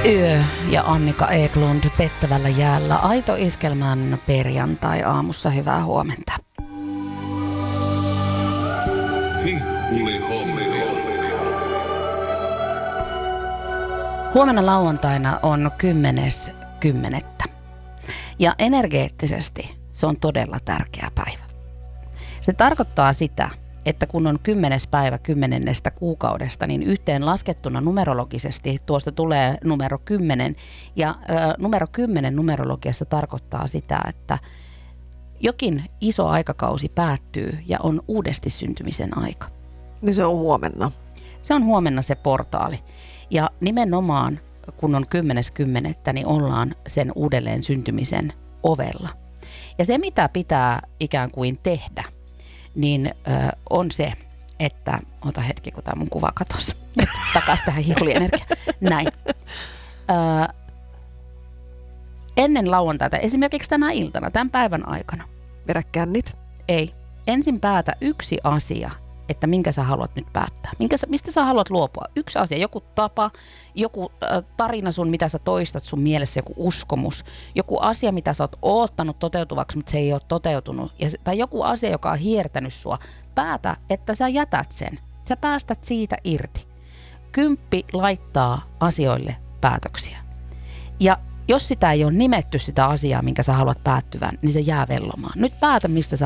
Yö ja Annika Eklund pettävällä jäällä. Aito Iskelmän perjantai-aamussa. Hyvää huomenta. Hihulihommia. Huomenna lauantaina on 10.10. Ja energeettisesti se on todella tärkeä päivä. Se tarkoittaa sitä, että kun on 10. päivä 10. kuukaudesta, niin yhteen laskettuna numerologisesti tuosta tulee numero 10. Ja numero 10 numerologiassa tarkoittaa sitä, että jokin iso aikakausi päättyy ja on uudesti syntymisen aika. Niin se on huomenna. Se on huomenna se portaali. Ja nimenomaan kun on 10.10. niin ollaan sen uudelleen syntymisen ovella. Ja se mitä pitää ikään kuin tehdä, niin on se, että, ota hetki kun tämä mun kuva katosi, nyt takaisin tähän hihulienergiaan, näin. Ennen lauantaita, esimerkiksi tänä iltana, tämän päivän aikana. Vedä kännit. Ei. Ensin päätä yksi asia, että minkä sä haluat nyt päättää. Mistä sä haluat luopua? Yksi asia, joku tapa, joku tarina sun, mitä sä toistat sun mielessä, joku uskomus, joku asia, mitä sä oot oottanut toteutuvaksi, mutta se ei ole toteutunut. Tai joku asia, joka on hiertänyt sua. Päätä, että sä jätät sen. Sä päästät siitä irti. 10 laittaa asioille päätöksiä. Ja jos sitä ei ole nimetty sitä asiaa, minkä sä haluat päättyvän, niin se jää vellomaan. Nyt päätä, mistä sä